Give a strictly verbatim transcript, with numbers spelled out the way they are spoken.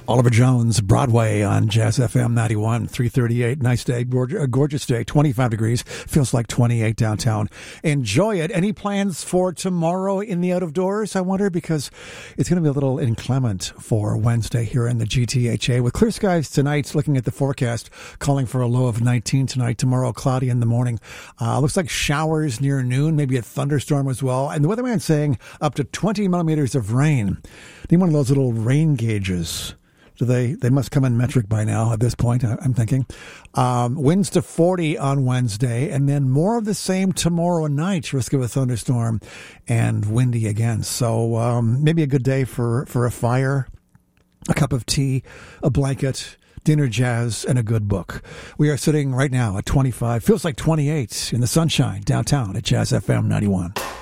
Oliver Jones, Broadway on Jazz F M ninety-one, three thirty-eight. Nice day, gorgeous, gorgeous day, twenty-five degrees. Feels like twenty-eight downtown. Enjoy it. Any plans for tomorrow in the out of doors, I wonder? Because it's going to be a little inclement for Wednesday here in the G T H A. With clear skies tonight, looking at the forecast, calling for a low of nineteen tonight. Tomorrow, cloudy in the morning. Uh, looks like showers near noon, maybe a thunderstorm as well. And the weatherman's saying up to twenty millimeters of rain. Need one of those little rain gauges. So they, they must come in metric by now at this point, I'm thinking. Um, winds to forty on Wednesday, and then more of the same tomorrow night. Risk of a thunderstorm and windy again. So um, maybe a good day for, for a fire, a cup of tea, a blanket, dinner, jazz, and a good book. We are sitting right now at twenty-five, feels like twenty-eight in the sunshine downtown at Jazz F M ninety-one.